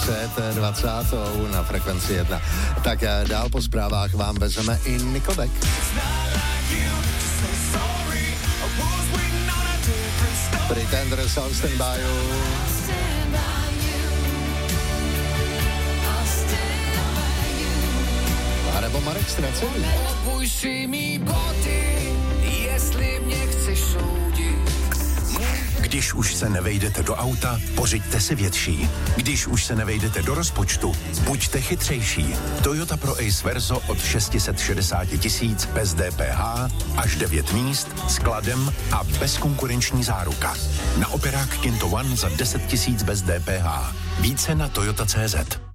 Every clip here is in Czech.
před 20. na Frekvenci 1. Tak dál po zprávách vám vezeme i Nickelback. Pretenders on Stand By You. A nebo Marek Stracený. Obuj si mý boty, jestli mě chceš soudit. Když už se nevejdete do auta, pořiďte si větší. Když už se nevejdete do rozpočtu, buďte chytřejší. Toyota Pro Ace Verso od 660 000 bez DPH, až 9 míst, skladem a bezkonkurenční záruka. Na operák Kinto One za 10 000 bez DPH. Více na Toyota.cz.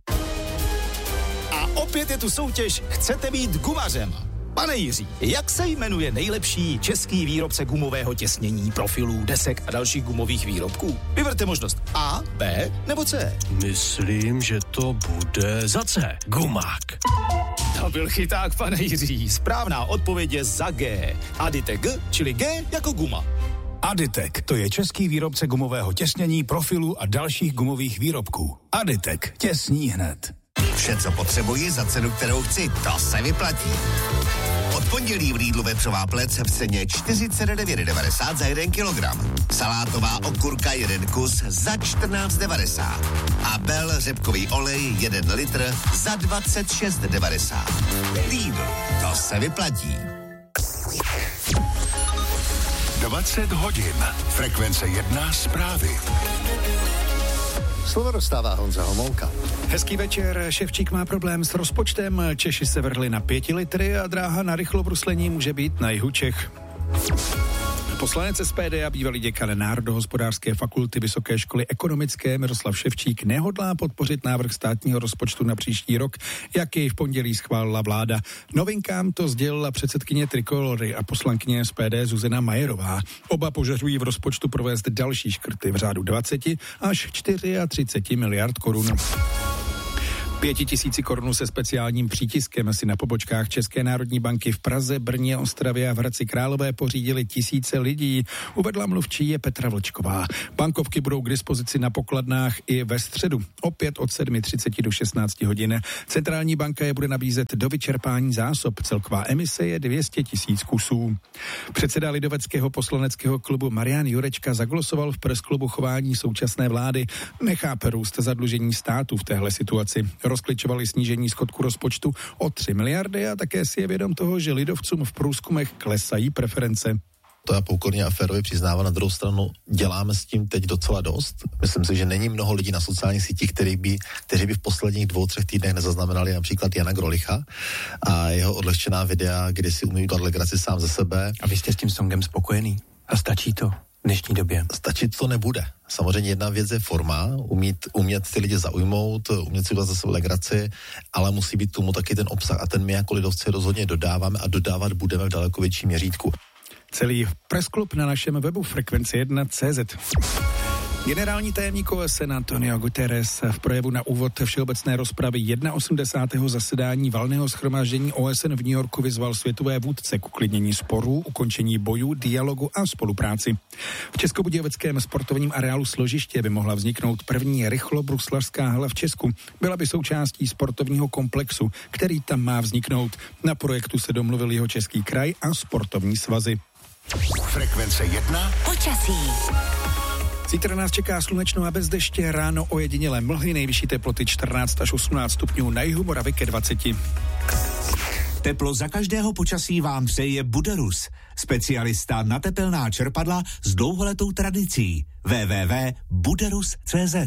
A opět je tu soutěž Chcete být gumařem? Pane Jiří, jak se jmenuje nejlepší český výrobce gumového těsnění, profilů, desek a dalších gumových výrobků? Vyberte možnost A, B nebo C. Myslím, že to bude za C. Gumák. To byl chyták, pane Jiří. Správná odpověď je za G. Aditek G, čili G jako guma. Aditek, to je český výrobce gumového těsnění, profilů a dalších gumových výrobků. Aditek, těsní hned. Vše, co potřebuji za cenu, kterou chci, to se vyplatí. Od pondělí v Lidlu vepřová plec v ceně 49,90 za 1 kilogram. Salátová okurka 1 kus za 14,90. A Bell řepkový olej 1 litr za 26,90. Lidl, to se vyplatí. 20 hodin. Frekvence 1 zprávy. Slovo dostává Honza Homolka. Hezký večer. Ševčík má problém s rozpočtem. Češi se vrhli na 5 litry a dráha na rychlobruslení může být na jihu Čech. Poslanec SPD a bývalý děkan Národohospodářské fakulty Vysoké školy ekonomické Miroslav Ševčík nehodlá podpořit návrh státního rozpočtu na příští rok, jak jej v pondělí schválila vláda. Novinkám to sdělila předsedkyně Trikolory a poslankyně SPD Zuzana Majerová. Oba požadují v rozpočtu provést další škrty v řádu 20 až 34 miliard korun. 5 000 korun se speciálním přítiskem si na pobočkách České národní banky v Praze, Brně, Ostravě a v Hradci Králové pořídili tisíce lidí. Uvedla mluvčí je Petra Vlčková. Bankovky budou k dispozici na pokladnách i ve středu, opět od 7:30 do 16 hodin. Centrální banka je bude nabízet do vyčerpání zásob. Celková emise je 200 000 kusů. Předseda lidoveckého poslaneckého klubu Marian Jurečka zaglosoval v presklubu chování současné vlády. Nechápe růst zadlužení státu v téhle situaci. Rozkličovali snížení schodku rozpočtu o 3 miliardy a také si je vědom toho, že lidovcům v průzkumech klesají preference. To já poukorně a férově přiznávám, na druhou stranu děláme s tím teď docela dost. Myslím si, že není mnoho lidí na sociálních sítích, kteří by v posledních 2-3 týdnech nezaznamenali například Jana Grolicha a jeho odlehčená videa, kdy si umí udělat legraci sám ze sebe. A vy jste s tím songem spokojený? A stačí to v dnešní době? Stačit to nebude. Samozřejmě jedna věc je forma, umět ty lidi zaujmout, umět si udělat za sebe legraci, ale musí být tomu taky ten obsah a ten my jako lidovci rozhodně dodáváme a dodávat budeme v daleko větším měřítku. Celý pressklub na našem webu Frekvence1.cz. Generální tajemník OSN Antonio Guterres v projevu na úvod všeobecné rozpravy 81. zasedání valného shromáždění OSN v New Yorku vyzval světové vůdce k uklidnění sporů, ukončení bojů, dialogu a spolupráci. V českobudějovickém sportovním areálu Složiště by mohla vzniknout první rychlobruslařská hala v Česku. Byla by součástí sportovního komplexu, který tam má vzniknout. Na projektu se domluvil Jihočeský kraj a sportovní svazy. Frekvence 1. Počasí. Zítra nás čeká slunečno a bez deště, ráno ojedinělé mlhy, nejvyšší teploty 14 až 18 stupňů, na jihu Moravy ke 20. Teplo za každého počasí vám přeje Buderus, specialista na tepelná čerpadla s dlouholetou tradicí. www.buderus.cz.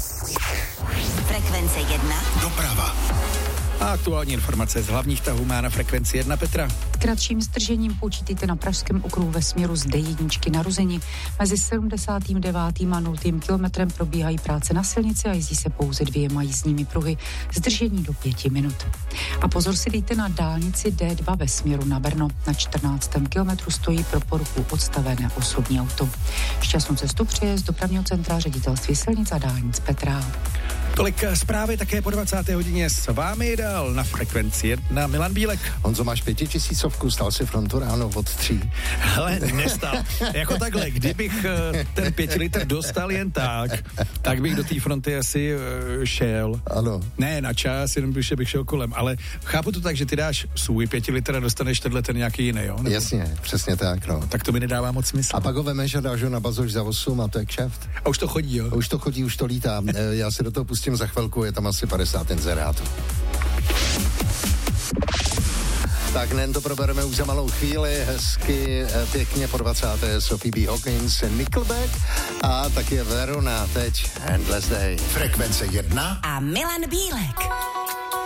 Frekvence 1. Doprava. A aktuální informace z hlavních tahů má na Frekvenci 1 Petra. Kratším zdržením počítejte na pražském okruhu ve směru z D1 na Ruzeni. Mezi 79. a 0. kilometrem probíhají práce na silnici a jezdí se pouze 2 jízdními pruhy. Zdržení do 5 minut. A pozor si dejte na dálnici D2 ve směru na Brno. Na 14. kilometru stojí pro poruchu odstavené osobní auto. Šťastnou cestu přeje z dopravního centra Ředitelství silnic a dálnic Petra. Tolik zprávy také po 20. hodině s vámi dál na Frekvenci 1 Milan Bílek. Honzo, máš 5000, stal si frontu ráno od 3. Hele, nestal. Jako takhle, kdybych ten 5 litr dostal jen tak bych do té fronty asi šel. Ano. Ne na čas, jenom bych šel kolem, ale chápu to tak, že ty dáš svůj 5 litr a dostaneš tenhle ten nějaký jiný, jo? Nebo... Jasně, přesně tak, no. Tak to mi nedává moc smysl. A pak ho vemeš a dáš ho na bazoš za 8 a to je kšeft. A už to chodí, jo? Už to chodí, už to lítá. Já si do toho pustím za chvilku, je tam asi 50 inzerátů. Tak nejen to probereme už za malou chvíli, hezky, pěkně po 20. Sophie B. Hawkins, Nickelback a taky Verona teď, Endless Day. Frekvence 1 a Milan Bílek.